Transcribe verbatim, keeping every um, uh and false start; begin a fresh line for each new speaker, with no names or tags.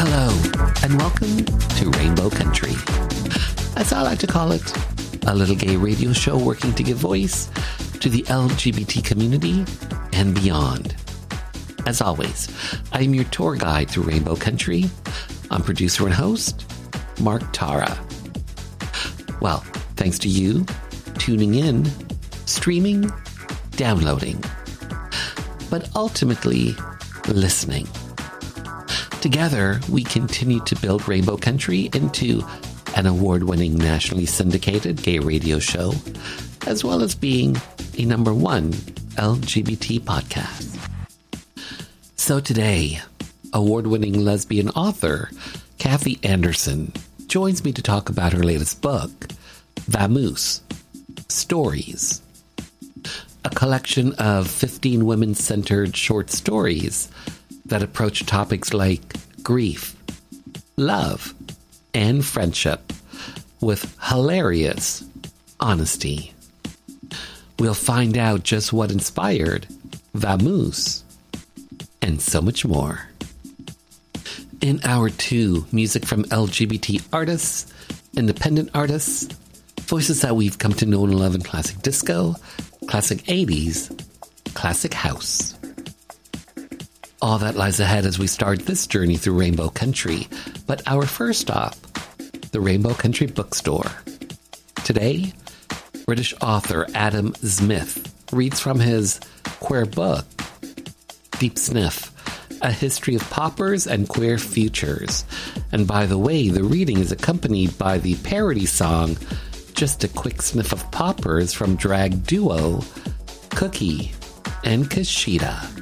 Hello, and welcome to Rainbow Country. As I like to call it, a little gay radio show working to give voice to the L G B T community and beyond. As always, I am your tour guide through Rainbow Country. I'm producer and host, Mark Tara. Well, thanks to you tuning in, streaming, downloading, but ultimately listening. Together, we continue to build Rainbow Country into an award-winning nationally syndicated gay radio show, as well as being a number one L G B T podcast. So today, award-winning lesbian author Kathy Anderson joins me to talk about her latest book, Vamoose, Stories, a collection of fifteen women-centered short stories that approach topics like grief, love, and friendship with hilarious honesty. We'll find out just what inspired Vamoose and so much more. In Hour two, music from L G B T artists, independent artists, voices that we've come to know and love in classic disco, classic eighties, classic house. All that lies ahead as we start this journey through Rainbow Country. But our first stop, the Rainbow Country Bookstore. Today, British author Adam Zmith reads from his queer book, Deep Sniff, A History of Poppers and Queer Futures. And by the way, the reading is accompanied by the parody song, Just a Quick Sniff of Poppers from drag duo Cookie and Kashida.